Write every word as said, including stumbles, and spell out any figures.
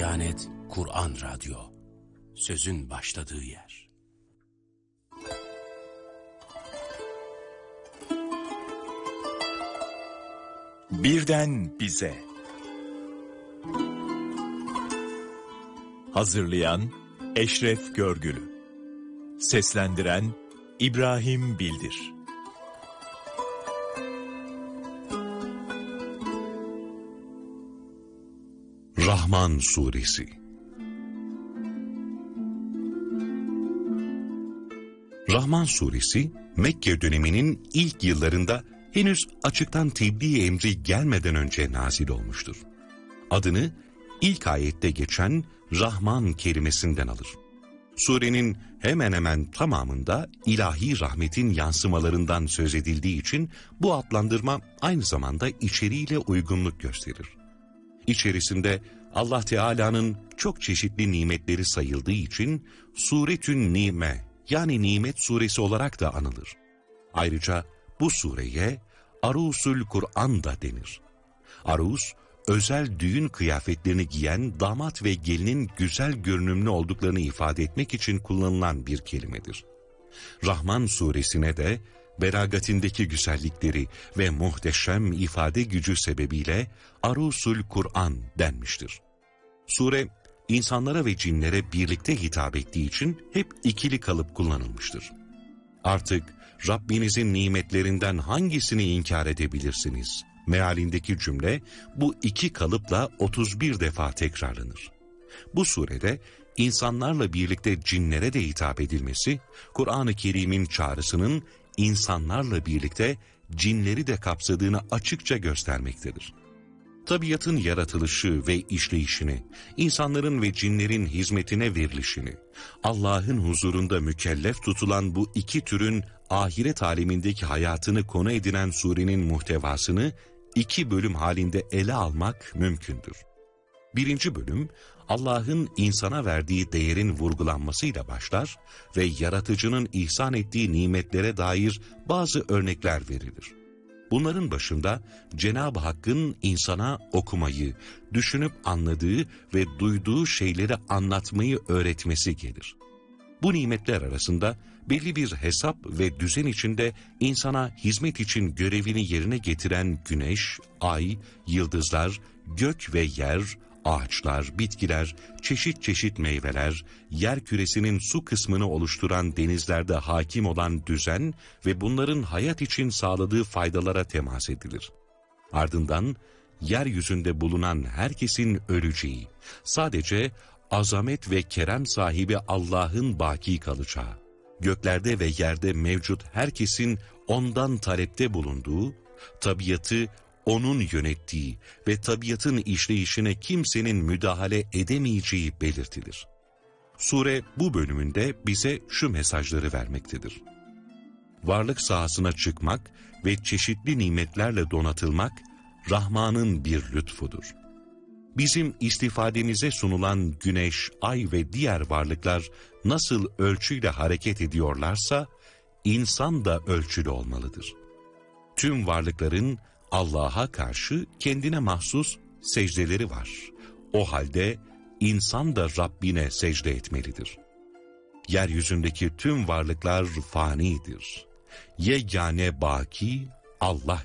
Diyanet Kur'an Radyo, sözün başladığı yer. Birden bize. Hazırlayan Eşref Görgülü. Seslendiren İbrahim Bildir. Rahman Suresi. Rahman Suresi, Mekke döneminin ilk yıllarında henüz açıktan tebliğ emri gelmeden önce nazil olmuştur. Adını ilk ayette geçen Rahman kelimesinden alır. Surenin hemen hemen tamamında ilahi rahmetin yansımalarından söz edildiği için bu adlandırma aynı zamanda içeriğiyle uygunluk gösterir. İçerisinde Allah Teala'nın çok çeşitli nimetleri sayıldığı için Suretün Nime, yani Nimet Suresi olarak da anılır. Ayrıca bu sureye Arusül Kur'an da denir. Arus, özel düğün kıyafetlerini giyen damat ve gelinin güzel görünümlü olduklarını ifade etmek için kullanılan bir kelimedir. Rahman suresine de beragatindeki güzellikleri ve muhteşem ifade gücü sebebiyle Arusül Kur'an denmiştir. Sure, insanlara ve cinlere birlikte hitap ettiği için hep ikili kalıp kullanılmıştır. Artık Rabbinizin nimetlerinden hangisini inkar edebilirsiniz? Mealindeki cümle bu iki kalıpla otuz bir defa tekrarlanır. Bu surede insanlarla birlikte cinlere de hitap edilmesi, Kur'an-ı Kerim'in çağrısının insanlarla birlikte cinleri de kapsadığını açıkça göstermektedir. Tabiatın yaratılışı ve işleyişini, insanların ve cinlerin hizmetine verilişini, Allah'ın huzurunda mükellef tutulan bu iki türün ahiret alemindeki hayatını konu edinen surenin muhtevasını iki bölüm halinde ele almak mümkündür. Birinci bölüm, Allah'ın insana verdiği değerin vurgulanmasıyla başlar ve yaratıcının ihsan ettiği nimetlere dair bazı örnekler verilir. Bunların başında Cenab-ı Hakk'ın insana okumayı, düşünüp anladığı ve duyduğu şeyleri anlatmayı öğretmesi gelir. Bu nimetler arasında belli bir hesap ve düzen içinde insana hizmet için görevini yerine getiren güneş, ay, yıldızlar, gök ve yer, ağaçlar, bitkiler, çeşit çeşit meyveler, yer küresinin su kısmını oluşturan denizlerde hakim olan düzen ve bunların hayat için sağladığı faydalara temas edilir. Ardından yeryüzünde bulunan herkesin öleceği, sadece azamet ve kerem sahibi Allah'ın baki kalacağı, göklerde ve yerde mevcut herkesin ondan talepte bulunduğu, tabiatı O'nun yönettiği ve tabiatın işleyişine kimsenin müdahale edemeyeceği belirtilir. Sure bu bölümünde bize şu mesajları vermektedir. Varlık sahasına çıkmak ve çeşitli nimetlerle donatılmak, Rahman'ın bir lütfudur. Bizim istifademize sunulan güneş, ay ve diğer varlıklar nasıl ölçüyle hareket ediyorlarsa, insan da ölçülü olmalıdır. Tüm varlıkların Allah'a karşı kendine mahsus secdeleri var. O halde insan da Rabbine secde etmelidir. Yeryüzündeki tüm varlıklar fanidir. Yegane baki Allah